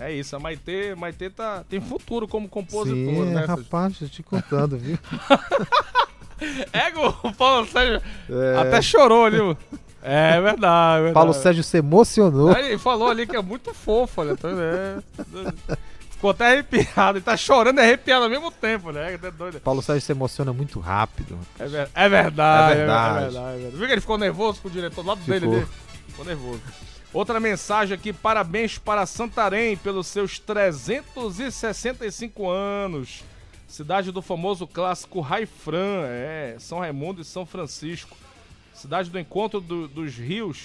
É isso, a Maitê tem futuro como compositor, Sim, né? rapaz, tô te contando, viu? O Paulo Sérgio até chorou ali. É verdade. Paulo Sérgio se emocionou. Ele falou ali que é muito fofo, olha. Ficou até arrepiado. Ele tá chorando e arrepiado ao mesmo tempo, né? É doido. Paulo Sérgio se emociona muito rápido. É verdade. É verdade. Viu que ele ficou nervoso com o diretor do lado dele, né? Ficou nervoso. Outra mensagem aqui, parabéns para Santarém pelos seus 365 anos. Cidade do famoso clássico Raifran, São Raimundo e São Francisco. Cidade do encontro dos rios,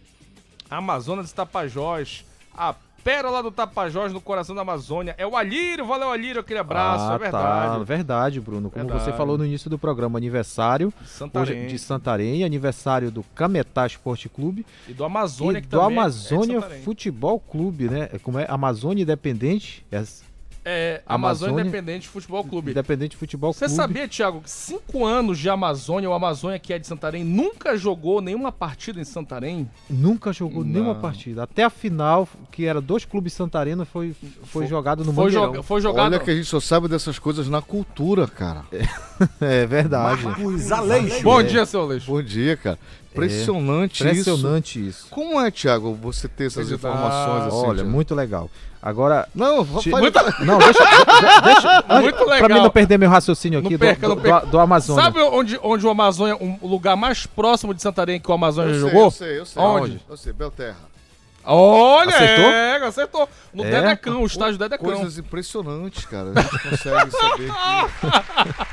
Amazonas e Tapajós. A pérola do Tapajós no coração da Amazônia. É o Alírio, valeu Alírio, aquele abraço, é verdade. Tá, verdade, Bruno. Como Verdade. você falou no início do programa, aniversário hoje de Santarém, aniversário do Cametá Esporte Clube. E do Amazônia, que do também Amazônia é de Santarém. Futebol Clube, né? Como é? Amazônia Independente. Amazônia Independente Futebol Clube. Independente Futebol Você Clube. sabia, Thiago, que 5 anos de Amazônia, o Amazônia que é de Santarém, nunca jogou nenhuma partida em Santarém? Nunca jogou nenhuma partida. Até a final, que era 2 clubes santarinos, foi jogado no Mangueirão. Foi jogado. Olha que a gente só sabe dessas coisas na cultura, cara. É verdade. Bom dia, seu Aleixo. Bom dia, cara. Impressionante isso. Como é, Thiago, você ter essas informações assim? Olha, Thiago? muito legal. Agora... Não, Não, deixa Muito legal. Pra mim não perder meu raciocínio aqui Não perca. do Amazônia. Sabe onde o Amazônia, o lugar mais próximo de Santarém que o Amazônia Eu sei, jogou? Eu sei. Onde? Eu sei, Belterra. Olha, Acertou? acertou. No Dedecão, o estádio Dedecão. Coisas impressionantes, cara. A gente consegue saber que...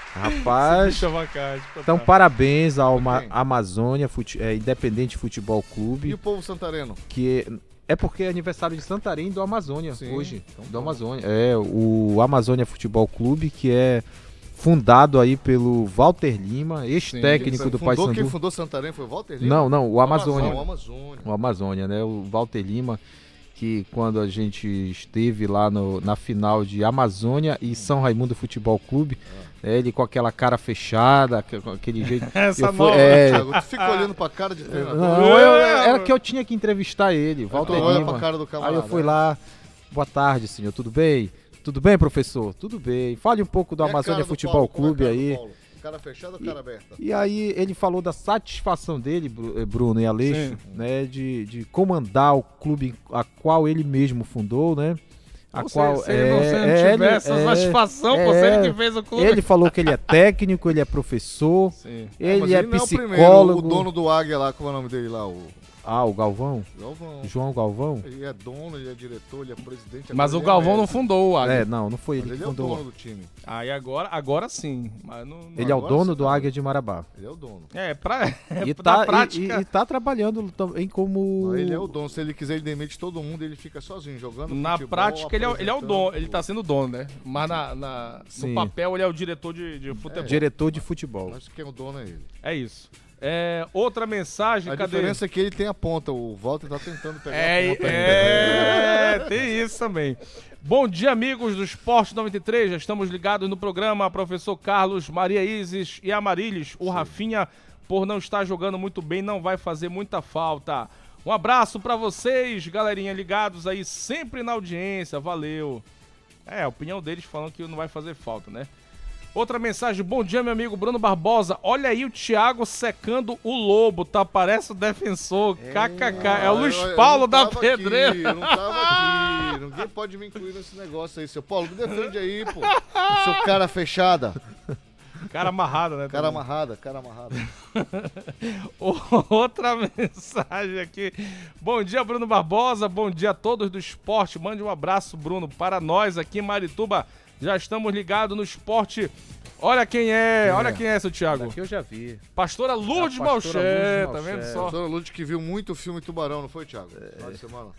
Rapaz, então parabéns ao Amazônia Independente Futebol Clube. E o povo santareno? Que é porque é aniversário de Santarém e do Amazônia. Sim, hoje. Então, do Amazônia. É o Amazônia Futebol Clube, que é fundado aí pelo Walter Lima, ex-técnico do Paysandu. Quem fundou Santarém foi o Walter Lima? Não, o Amazônia. O Amazônia, né? O Walter Lima, que quando a gente esteve lá na final de Amazônia e São Raimundo Futebol Clube, ele com aquela cara fechada, com aquele jeito... Thiago, tu fica olhando pra cara de treinador. Não, era que eu tinha que entrevistar ele, Walter Lima. Olha pra cara do camarada. Aí eu fui lá, boa tarde, senhor, tudo bem? Tudo bem, professor? Tudo bem. Fale um pouco do Amazônia Futebol Clube aí. Cara fechada ou cara aberta? E aí ele falou da satisfação dele, Bruno e Aleixo, né, de comandar o clube a qual ele mesmo fundou, né? Se ele não tivesse essa satisfação, se ele que fez o clube. Ele falou que ele é técnico, ele é professor, ele é psicólogo. Não é o dono do Águia lá, qual é o nome dele lá? O Galvão? João Galvão? Ele é dono, ele é diretor, ele é presidente. Mas o Galvão não fundou o Águia. Não foi ele que fundou. Ele é o dono do time. Aí agora sim. Mas ele é o dono do Águia de Marabá. Ele é o dono. Na prática. E tá trabalhando também como... Ele é o dono. Se ele quiser, ele demite todo mundo, ele fica sozinho, jogando na futebol. Na prática, ele é o dono. Ele tá sendo dono, né? Mas no papel, ele é o diretor de futebol. Diretor de futebol. Mas quem é o dono é ele. É isso. Outra mensagem, cadê? A diferença é que ele tem a ponta, o Walter tá tentando pegar a ponta. Tem isso também. Bom dia, amigos do Esporte 93, já estamos ligados no programa, professor Carlos, Maria Isis e Amarilis. O Rafinha, por não estar jogando muito bem, não vai fazer muita falta. Um abraço pra vocês, galerinha, ligados aí sempre na audiência, valeu. A opinião deles falando que não vai fazer falta, né? Outra mensagem, bom dia, meu amigo Bruno Barbosa. Olha aí o Thiago secando o Lobo, tá? Parece o defensor. KKK. É o Luiz Paulo da Pedreira. Eu não tava aqui. Ninguém pode me incluir nesse negócio aí, seu Paulo. Me defende aí, pô. Seu cara fechada. Cara amarrado, né? Cara amarrada. Outra mensagem aqui. Bom dia, Bruno Barbosa. Bom dia a todos do esporte. Mande um abraço, Bruno, para nós aqui em Marituba. Já estamos ligados no esporte. Olha quem é seu Thiago. Aqui eu já vi. Pastora Lourdes Malché, tá vendo só? Pastora Lourdes que viu muito filme Tubarão, não foi, Thiago? Final de semana.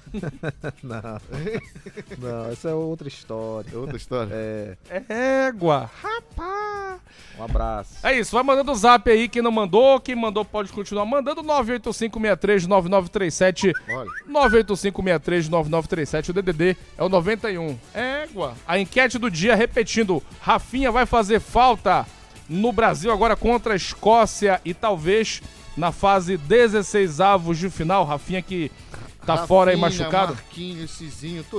Não, essa é outra história. Outra história? Égua, rapaz. Um abraço. É isso, vai mandando o zap aí, quem não mandou, quem mandou pode continuar mandando, 985639937. Olha. 985639937, o DDD é o 91. Égua. A enquete do dia, repetindo, Rafinha vai fazer falta no Brasil agora contra a Escócia e talvez na fase 16avos de final. Rafinha que Tá fora aí machucado? Marquinhos, Cizinho,